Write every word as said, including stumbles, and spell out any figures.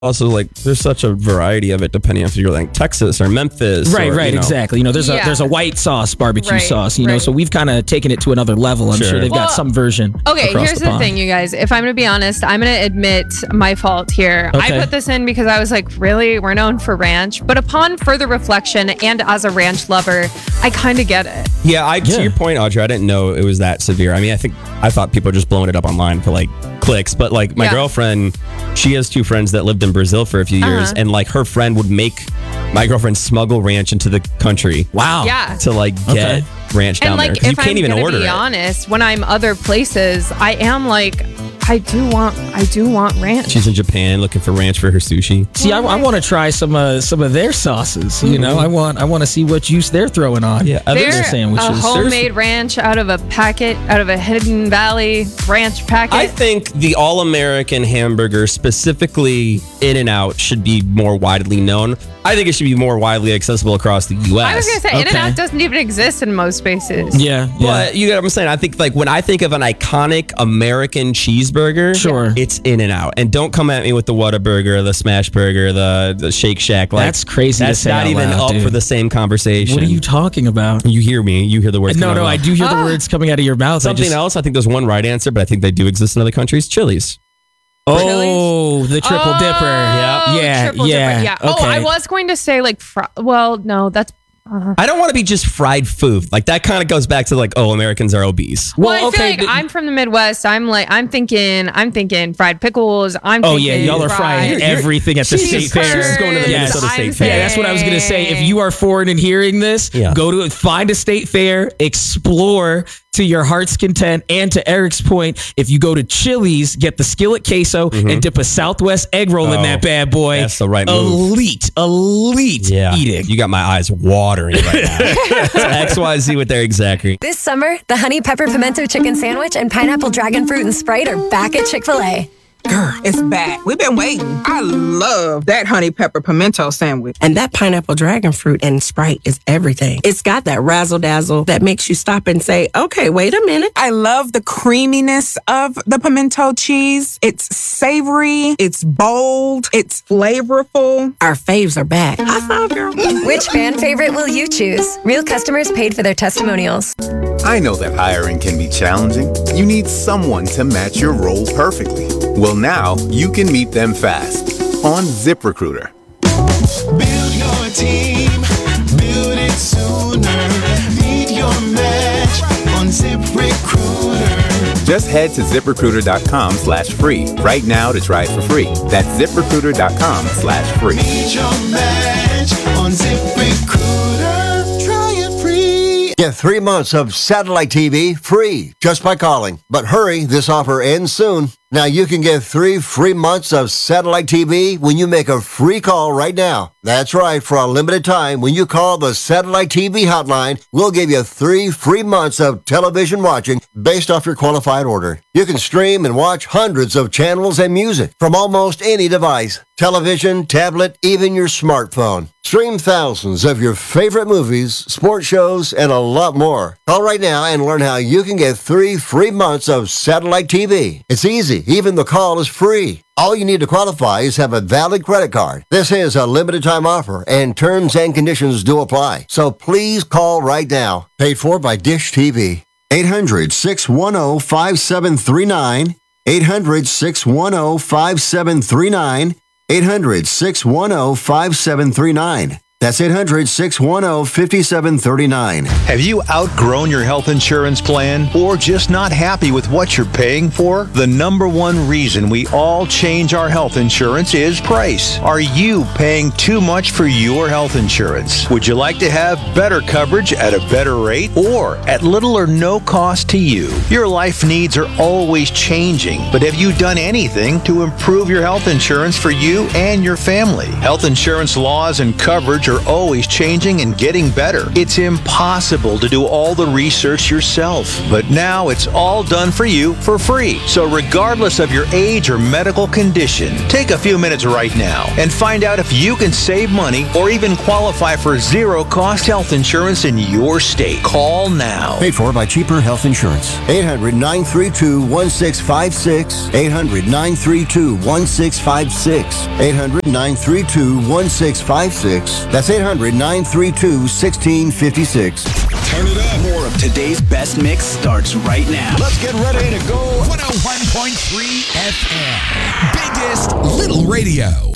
also, like, there's such a variety of it depending on if you're like Texas or Memphis. Right, or, right, you know. exactly. You know, there's Yeah. a there's a white sauce barbecue Right, sauce. You know, right. so we've kind of taken it to another level. I'm sure, Sure. they've Well, got some version. Okay, across here's the, the, pond. thing, you guys. If I'm going to be honest, I'm going to admit my fault here. Okay. I put this in because I was like, really? We're known for ranch. But upon further reflection and as a ranch lover, I kind of get it. Yeah, I Yeah. to your point, Audrey, I didn't know it was that severe. I mean, I think I thought people were just blowing it up online for like clicks, but like my Yeah. girlfriend, she has two friends that lived in Brazil for a few years, Uh-huh. and like her friend would make my girlfriend smuggle ranch into the country Wow. Yeah. to like get Okay. ranch down And there like, because you if can't I'm even gonna order be it. honest, when I'm other places, I am like, I do want, I do want ranch. She's in Japan looking for ranch for her sushi. See, I, I want to try some uh, some of their sauces. You know, I want I want to see what juice they're throwing on. Yeah, other They're than sandwiches. a homemade ranch out of a packet, out of a Hidden Valley ranch packet. I think the all-American hamburger, specifically In-N-Out, should be more widely known. I think it should be more widely accessible across the U S. I was gonna say, Okay. In-N-Out doesn't even exist in most spaces. Yeah, yeah. But you get what I'm saying? I think like when I think of an iconic American cheeseburger, Sure. it's In-N-Out. And don't come at me with the Whataburger, the Smash Burger, the, the Shake Shack. Like, That's crazy to That's say not out even loud, up dude. for the same conversation. What are you talking about? You hear me. You hear the words. No, coming no, out I of my do hear the Ah. words coming out of your mouth. I Something just- else. I think there's one right answer, but I think they do exist in other countries. Chili's. Oh, the triple Oh, dipper. Yep. Yeah, triple yeah. dipper. Yeah. Oh, Okay. I was going to say like, fr- well, no, that's. I don't want to be just fried food. Like that kind of goes back to like, oh, Americans are obese. Well, Well, I okay, feel like but- I'm from the Midwest. I'm like, I'm thinking, I'm thinking fried pickles. I'm. Oh yeah, thinking y'all are frying fried- everything at the Jesus state fair. Christ. going to the Yes. Minnesota State I'm Fair. Yeah, that's what I was gonna say. If you are foreign and hearing this, Yeah. go to find a state fair, explore to your heart's content. And to Eric's point, if you go to Chili's, get the skillet queso and dip a Southwest egg roll in Oh, that bad boy. that's the right move. Elite, elite Yeah. eating. You got my eyes watering right now. X Y Z with their exact. This summer, the Honey Pepper Pimento Chicken Sandwich and Pineapple Dragon Fruit and Sprite are back at Chick-fil-A. Girl, it's back. We've been waiting. I love that honey pepper pimento sandwich. And that pineapple dragon fruit and Sprite is everything. It's got that razzle dazzle that makes you stop and say, okay, wait a minute. I love the creaminess of the pimento cheese. It's savory, it's bold, it's flavorful. Our faves are back. High five, girl. Which fan favorite will you choose? Real customers paid for their testimonials. I know that hiring can be challenging. You need someone to match your role perfectly. Well, now you can meet them fast on ZipRecruiter. Build your team, build it sooner. Meet your match on ZipRecruiter. Just head to ZipRecruiter.com slash free right now to try it for free. That's ZipRecruiter.com slash free. Meet your match on ZipRecruiter. Try it free. Get three months of satellite T V free just by calling. But hurry, this offer ends soon. Now you can get three free months of satellite T V when you make a free call right now. That's right, for a limited time, when you call the satellite T V hotline, we'll give you three free months of television watching based off your qualified order. You can stream and watch hundreds of channels and music from almost any device. Television, tablet, even your smartphone. Stream thousands of your favorite movies, sports shows, and a lot more. Call right now and learn how you can get three free months of satellite T V. It's easy. Even the call is free. All you need to qualify is have a valid credit card. This is a limited time offer, and terms and conditions do apply. So please call right now. Paid for by Dish T V. eight hundred, six one zero, five seven three nine. eight hundred, six one zero, five seven three nine. eight hundred, six one zero, five seven three nine. That's eight hundred, six one zero, five seven three nine. Have you outgrown your health insurance plan or just not happy with what you're paying for? The number one reason we all change our health insurance is price. Are you paying too much for your health insurance? Would you like to have better coverage at a better rate or at little or no cost to you? Your life needs are always changing, but have you done anything to improve your health insurance for you and your family? Health insurance laws and coverage are are always changing and getting better. It's impossible to do all the research yourself, but now it's all done for you for free. So regardless of your age or medical condition, take a few minutes right now and find out if you can save money or even qualify for zero-cost health insurance in your state. Call now. Paid for by Cheaper Health Insurance. eight hundred, nine three two, one six five six. eight hundred, nine three two, one six five six. eight hundred, nine three two, one six five six. That's eight hundred, nine three two, one six five six. Turn it up. More of today's best mix starts right now. Let's get ready to go. one oh one point three F M. Biggest Little Radio.